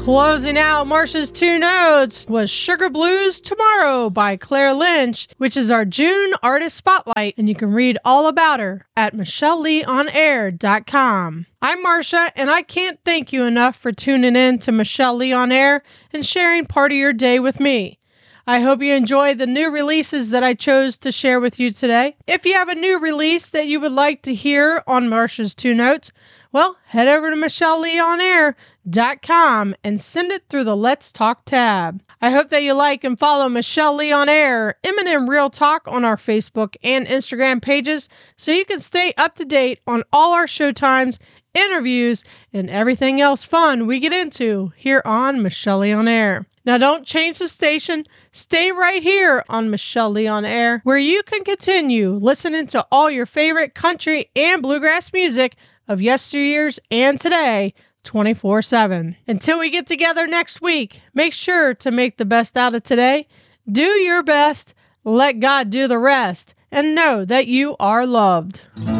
Closing out Marsha's Two Notes was Sugar Blues Tomorrow by Claire Lynch, which is our June Artist Spotlight, and you can read all about her at MichelleLeeOnAir.com. I'm Marsha, and I can't thank you enough for tuning in to Michelle Lee on Air and sharing part of your day with me. I hope you enjoy the new releases that I chose to share with you today. If you have a new release that you would like to hear on Marsha's Two Notes, well, head over to MichelleLeeOnAir.com and send it through the Let's Talk tab. I hope that you like and follow Michelle Lee on Air, M&M Real Talk on our Facebook and Instagram pages so you can stay up to date on all our showtimes, interviews, and everything else fun we get into here on Michelle Lee on Air. Now don't change the station. Stay right here on Michelle Lee on Air, where you can continue listening to all your favorite country and bluegrass music of yesteryears and today, 24/7. Until we get together next week, make sure to make the best out of today. Do your best, let God do the rest, and know that you are loved.